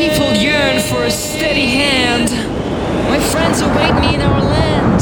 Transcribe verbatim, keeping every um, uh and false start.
people yearn for a steady hand. My friends await me in our land.